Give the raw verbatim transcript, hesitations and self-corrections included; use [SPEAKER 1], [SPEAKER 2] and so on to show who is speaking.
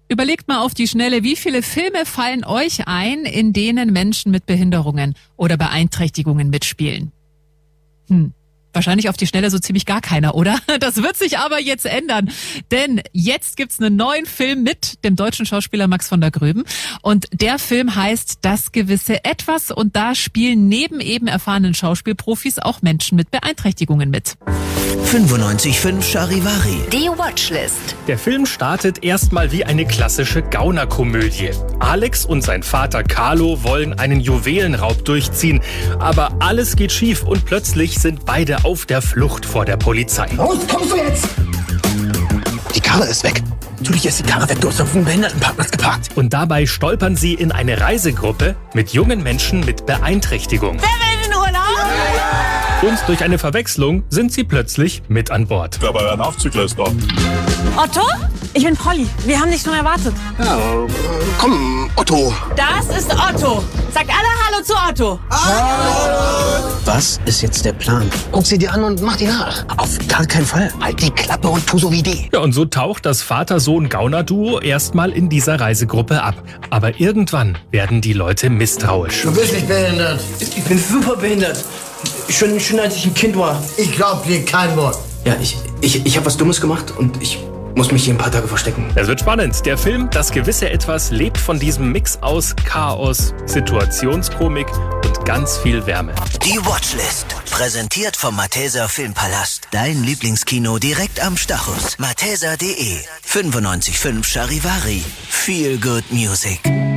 [SPEAKER 1] Überlegt mal auf die Schnelle, wie viele Filme fallen euch ein, in denen Menschen mit Behinderungen oder Beeinträchtigungen mitspielen? Hm. Wahrscheinlich auf die Schnelle so ziemlich gar keiner, oder? Das wird sich aber jetzt ändern, denn jetzt gibt's einen neuen Film mit dem deutschen Schauspieler Max von der Gröben und der Film heißt Das gewisse Etwas und da spielen neben eben erfahrenen Schauspielprofis auch Menschen mit Beeinträchtigungen mit.
[SPEAKER 2] fünfundneunzig Komma fünf Charivari.
[SPEAKER 3] Die Watchlist.
[SPEAKER 4] Der Film startet erstmal wie eine klassische Gaunerkomödie. Alex und sein Vater Carlo wollen einen Juwelenraub durchziehen, aber alles geht schief und plötzlich sind beide auf der Flucht vor der Polizei.
[SPEAKER 5] Los, kommst du jetzt? Die Karre ist weg. Natürlich ist die Karre weg, du hast auf dem Behindertenparkplatz geparkt.
[SPEAKER 4] Und dabei stolpern sie in eine Reisegruppe mit jungen Menschen mit Beeinträchtigung.
[SPEAKER 3] Wer will in Urlaub?
[SPEAKER 4] Und durch eine Verwechslung sind sie plötzlich mit an Bord.
[SPEAKER 6] Aber ein Aufzügler ist da.
[SPEAKER 7] Otto? Ich bin Polly. Wir haben dich schon erwartet.
[SPEAKER 5] Ja, äh, komm, Otto.
[SPEAKER 7] Das ist Otto. Sagt alle Hallo zu Otto.
[SPEAKER 5] Was ist jetzt der Plan? Guck sie dir an und mach die nach. Auf gar keinen Fall. Halt die Klappe und tu so wie die.
[SPEAKER 4] Ja, und so taucht das Vater-Sohn-Gauner-Duo erstmal in dieser Reisegruppe ab. Aber irgendwann werden die Leute misstrauisch.
[SPEAKER 8] Du bist nicht behindert.
[SPEAKER 9] Ich bin super behindert. Schon, schon als ich ein Kind war.
[SPEAKER 8] Ich glaub dir kein Wort.
[SPEAKER 9] Ja, ich, ich, ich habe was Dummes gemacht und ich muss mich hier ein paar Tage verstecken.
[SPEAKER 4] Es wird spannend. Der Film Das gewisse Etwas lebt von diesem Mix aus Chaos, Situationskomik und ganz viel Wärme.
[SPEAKER 2] Die Watchlist. Präsentiert vom Malteser Filmpalast. Dein Lieblingskino direkt am Stachus. malteser punkt de. fünfundneunzig Komma fünf Charivari. Feel good music.